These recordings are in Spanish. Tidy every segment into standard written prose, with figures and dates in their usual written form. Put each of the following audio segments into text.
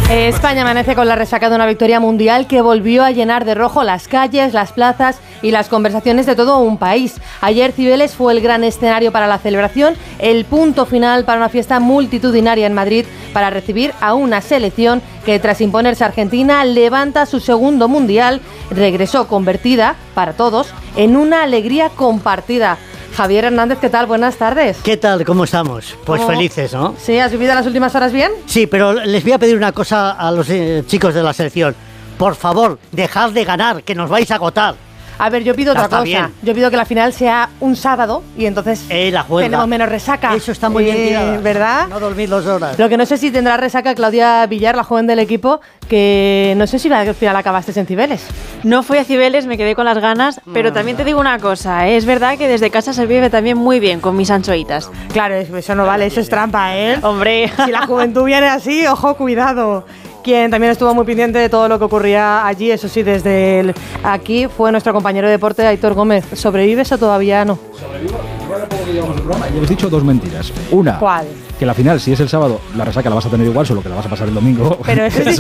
España amanece con la resaca de una victoria mundial que volvió a llenar de rojo las calles, las plazas y las conversaciones de todo un país. Ayer Cibeles fue el gran escenario para la celebración, el punto final para una fiesta multitudinaria en Madrid para recibir a una selección que tras imponerse a Argentina levanta su segundo mundial, regresó convertida, para todos, en una alegría compartida. Javier Hernández, ¿qué tal? Buenas tardes. ¿Qué tal? ¿Cómo estamos? Pues felices, ¿no? Sí, ¿has vivido las últimas horas bien? Sí, pero les voy a pedir una cosa a los chicos de la selección. Por favor, dejad de ganar, que nos vais a agotar. A ver, yo pido otra cosa. Bien. Yo pido que la final sea un sábado y entonces tenemos menos resaca. Eso está muy bien tirada, ¿verdad? No dormir 2 horas. Lo que no sé si tendrá resaca Claudia Villar, la joven del equipo, que no sé si al final acabaste en Cibeles. No fui a Cibeles, me quedé con las ganas, pero también te digo una cosa, es verdad que desde casa se vive también muy bien con mis anchoitas. Claro, eso no vale, eso es trampa, ¿eh? Hombre. Si la juventud viene así, ojo, cuidado. Quien también estuvo muy pendiente de todo lo que ocurría allí, eso sí, desde aquí, fue nuestro compañero de deporte, Aitor Gómez. ¿Sobrevives o todavía no? Sobrevivo. Igual poco que llevamos el programa y habéis dicho 2 mentiras. Una. ¿Cuál? Que la final, si es el sábado, la resaca la vas a tener igual, solo que la vas a pasar el domingo. Pero eso es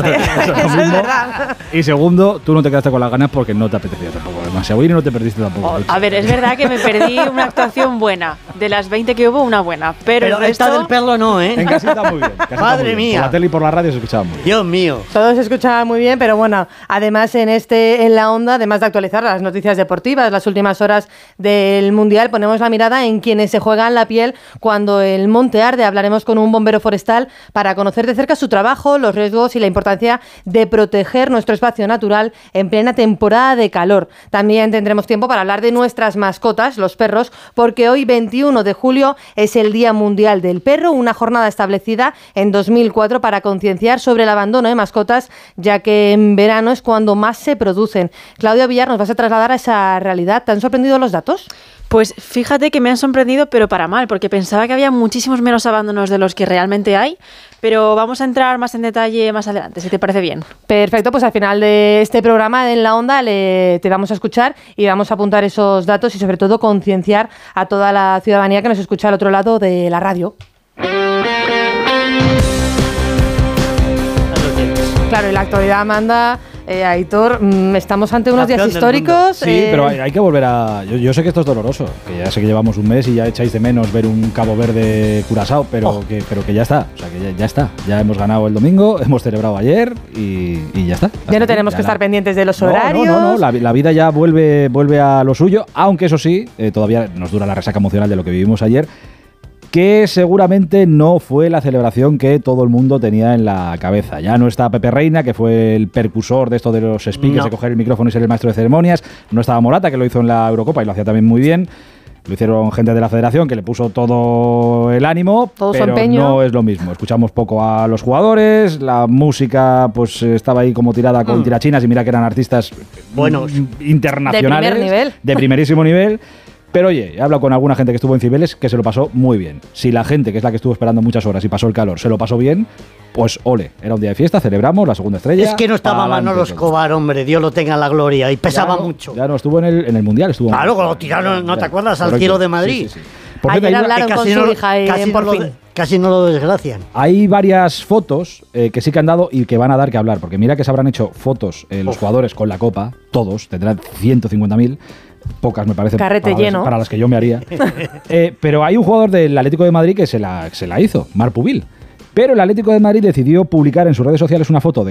verdad. Y segundo, tú no te quedaste con las ganas porque no te apetecía tampoco. Demasiado ir y no te perdiste tampoco. A ver, es verdad que me perdí una actuación buena. De las 20 que hubo, una buena. Pero esta del perro no, ¿eh? En casita muy bien. Madre mía. Por la tele y por la radio se escuchaba muy bien. Dios mío. Todo se escuchaba muy bien, pero bueno, además en la onda, además de actualizar las noticias deportivas, las últimas horas del Mundial, ponemos la mirada en quienes se juegan la piel cuando el monte arde. Hablaremos con un bombero forestal para conocer de cerca su trabajo, los riesgos y la importancia de proteger nuestro espacio natural en plena temporada de calor. También tendremos tiempo para hablar de nuestras mascotas, los perros, porque hoy 21 de julio es el Día Mundial del Perro, una jornada establecida en 2004 para concienciar sobre el abandono de mascotas, ya que en verano es cuando más se producen. Claudia Villar, ¿nos vas a trasladar a esa realidad? ¿Te han sorprendido los datos? Pues fíjate que me han sorprendido, pero para mal, porque pensaba que había muchísimos menos abandonos de los que realmente hay, pero vamos a entrar más en detalle más adelante, si te parece bien. Perfecto, pues al final de este programa en La Onda te vamos a escuchar y vamos a apuntar esos datos y sobre todo concienciar a toda la ciudadanía que nos escucha al otro lado de la radio. Claro, y la actualidad manda... Aitor, estamos ante unos días históricos. Sí, pero hay que volver a... Yo sé que esto es doloroso, que ya sé que llevamos un mes y ya echáis de menos ver un Cabo Verde Curazao, pero que ya está, o sea, que ya está. Ya hemos ganado el domingo, hemos celebrado ayer y ya está. Ya no tenemos que estar pendientes de los horarios. No, la vida ya vuelve a lo suyo, aunque eso sí, todavía nos dura la resaca emocional de lo que vivimos ayer, que seguramente no fue la celebración que todo el mundo tenía en la cabeza. Ya no está Pepe Reina, que fue el percursor de esto de los speakers, de coger el micrófono y ser el maestro de ceremonias. No estaba Morata, que lo hizo en la Eurocopa y lo hacía también muy bien. Lo hicieron gente de la federación que le puso todo el ánimo, pero no es lo mismo. Escuchamos poco a los jugadores, la música pues estaba ahí como tirada con tirachinas y mira que eran artistas buenos, internacionales, de primerísimo nivel. Pero oye, he hablado con alguna gente que estuvo en Cibeles que se lo pasó muy bien. Si la gente, que es la que estuvo esperando muchas horas y pasó el calor, se lo pasó bien, pues ole, era un día de fiesta, celebramos la segunda estrella. Es que no estaba Manolo Escobar, hombre, Dios lo tenga en la gloria, y pesaba mucho. Ya no, estuvo en el Mundial. Claro, lo tiraron, ¿no te acuerdas? Al cielo de Madrid. Sí. Ayer hablaron con su hija y por fin. Casi no lo desgracian. Hay varias fotos que sí que han dado y que van a dar que hablar, porque mira que se habrán hecho fotos los jugadores con la copa, todos, tendrán 150.000. Pocas me parece para las que yo me haría. Pero hay un jugador del Atlético de Madrid que se la hizo, Marc Pubil. Pero el Atlético de Madrid decidió publicar en sus redes sociales una foto de